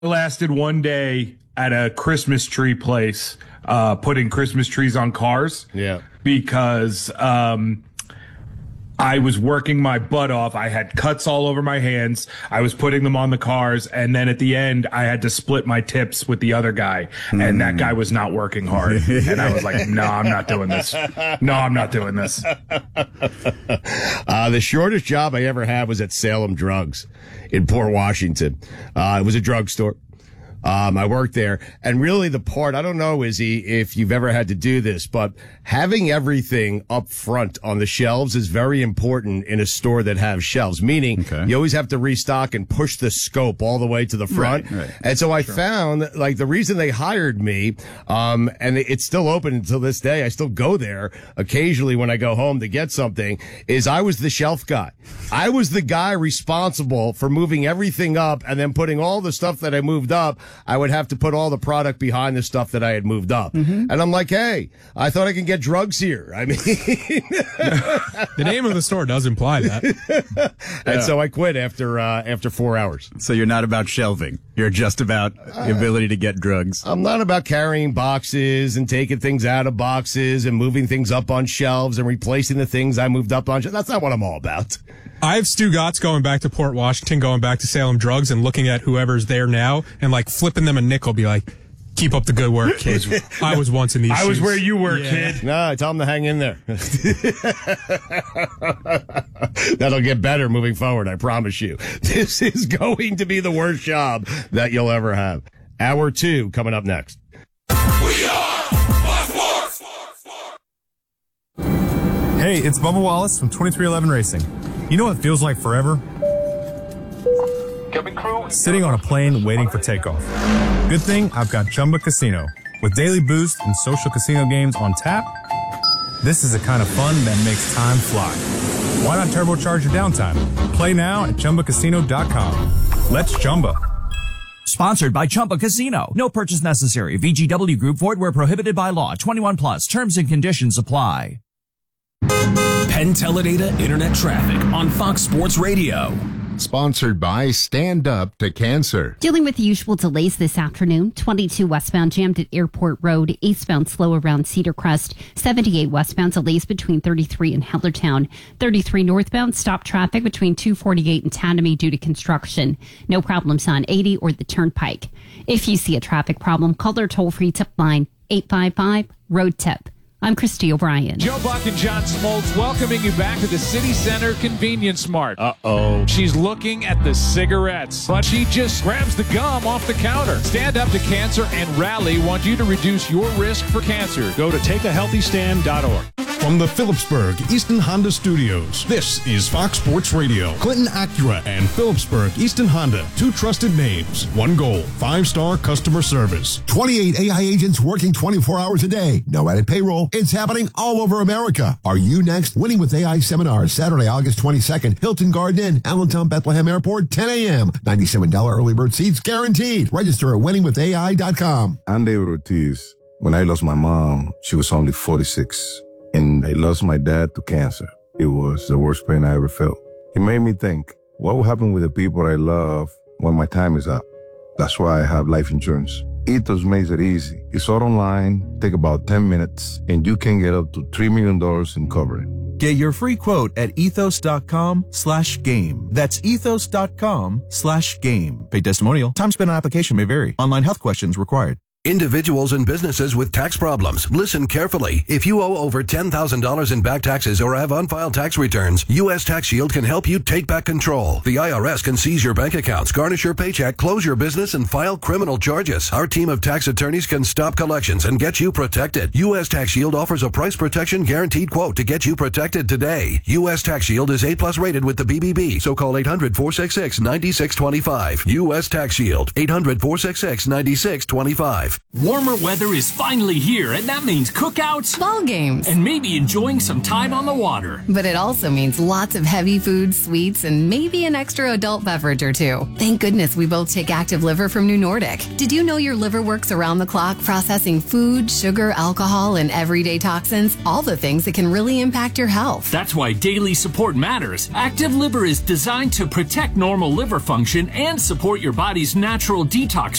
lasted one day at a Christmas tree place, putting Christmas trees on cars. Yeah. Because I was working my butt off. I had cuts all over my hands. I was putting them on the cars. And then at the end, I had to split my tips with the other guy. And that guy was not working hard. And I was like, no, I'm not doing this. No, I'm not doing this. The shortest job I ever had was at Salem Drugs in Port Washington. It was a drugstore. I worked there, and really the part, I don't know, Izzy, if you've ever had to do this, but having everything up front on the shelves is very important in a store that has shelves, meaning you always have to restock and push the scope all the way to the front. Right. And so I found, like, the reason they hired me, and it's still open until this day, I still go there occasionally when I go home to get something, is I was the shelf guy. I was the guy responsible for moving everything up and then putting all the stuff that I moved up. I would have to put all the product behind the stuff that I had moved up. And I'm like, hey, I thought I could get drugs here. I mean, the name of the store does imply that. And so I quit after 4 hours. So you're not about shelving. You're just about the ability to get drugs. I'm not about carrying boxes and taking things out of boxes and moving things up on shelves and replacing the things I moved up on. That's not what I'm all about. I have Stu Gotts going back to Port Washington, going back to Salem Drugs, and looking at whoever's there now and like flipping them a nickel, be like, keep up the good work, kids. I was once in these shoes. I was where you were, kid. No, I tell them to hang in there. That'll get better moving forward, I promise you. This is going to be the worst job that you'll ever have. Hour 2 coming up next. We are Fox Sports. Hey, it's Bubba Wallace from 2311 Racing. You know what feels like forever? Sitting on a plane waiting for takeoff. Good thing I've got Chumba Casino. With daily boost and social casino games on tap, this is the kind of fun that makes time fly. Why not turbocharge your downtime? Play now at ChumbaCasino.com. Let's Chumba. Sponsored by Chumba Casino. No purchase necessary. VGW Group. Void where prohibited by law. 21 plus. Terms and conditions apply. Penn Teledata Internet Traffic on Fox Sports Radio. Sponsored by Stand Up to Cancer. Dealing with the usual delays this afternoon. 22 westbound jammed at Airport Road. Eastbound slow around Cedar Crest. 78 westbound delays between 33 and Hellertown. 33 northbound stop traffic between 248 and Tanami due to construction. No problems on 80 or the Turnpike. If you see a traffic problem, call their toll-free tip line 855-ROAD-TIP. I'm Christy O'Brien. Joe Buck and John Smoltz welcoming you back to the City Center Convenience Mart. Uh-oh. She's looking at the cigarettes, but she just grabs the gum off the counter. Stand Up to Cancer and Rally want you to reduce your risk for cancer. Go to takeahealthystand.org. From the Phillipsburg Easton Honda Studios, this is Fox Sports Radio. Clinton Acura and Phillipsburg Easton Honda, two trusted names, one goal, 5-star customer service. 28 AI agents working 24 hours a day. No added payroll. It's happening all over America. Are you next? Winning with AI seminar, Saturday, August 22nd, Hilton Garden Inn, Allentown, Bethlehem Airport, 10 a.m. $97 early bird seats guaranteed. Register at winningwithai.com. I'm David Ortiz. When I lost my mom, she was only 46. And I lost my dad to cancer. It was the worst pain I ever felt. It made me think, what will happen with the people I love when my time is up? That's why I have life insurance. Ethos makes it easy. It's all online, take about 10 minutes, and you can get up to $3 million in coverage. Get your free quote at ethos.com/game. That's ethos.com/game. Paid testimonial. Time spent on application may vary. Online health questions required. Individuals and businesses with tax problems, listen carefully. If you owe over $10,000 in back taxes or have unfiled tax returns, U.S. Tax Shield can help you take back control. The IRS can seize your bank accounts, garnish your paycheck, close your business, and file criminal charges. Our team of tax attorneys can stop collections and get you protected. U.S. Tax Shield offers a price protection guaranteed quote to get you protected today. U.S. Tax Shield is A+ rated with the BBB, so call 800-466-9625. U.S. Tax Shield, 800-466-9625. drive. Warmer weather is finally here, and that means cookouts, ball games, and maybe enjoying some time on the water. But it also means lots of heavy foods, sweets, and maybe an extra adult beverage or two. Thank goodness we both take Active Liver from New Nordic. Did you know your liver works around the clock processing food, sugar, alcohol, and everyday toxins? All the things that can really impact your health. That's why daily support matters. Active Liver is designed to protect normal liver function and support your body's natural detox